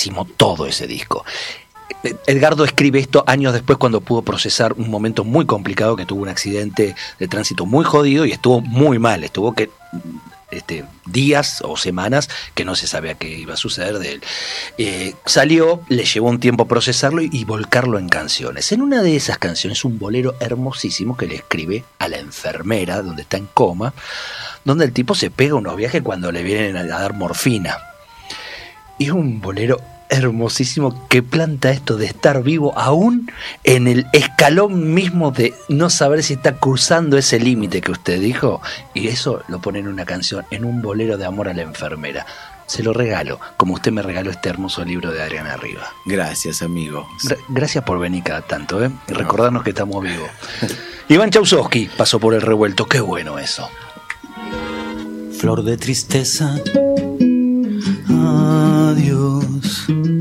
buenísimo todo ese disco. Edgardo escribe esto años después cuando pudo procesar un momento muy complicado, que tuvo un accidente de tránsito muy jodido y estuvo muy mal, estuvo días o semanas que no se sabía qué iba a suceder de él. Salió, le llevó un tiempo procesarlo y volcarlo en canciones. En una de esas canciones, un bolero hermosísimo que le escribe a la enfermera, donde está en coma, donde el tipo se pega unos viajes cuando le vienen a dar morfina. Y es un bolero hermosísimo que planta esto de estar vivo aún en el escalón mismo de no saber si está cruzando ese límite que usted dijo, y eso lo pone en una canción, en un bolero de amor a la enfermera. Se lo regalo, como usted me regaló este hermoso libro de Adriana Riva. Gracias, amigo. Gracias por venir cada tanto, y recordarnos que estamos vivos. Iván Chausovsky pasó por el revuelto, qué bueno eso. Flor de tristeza, adiós.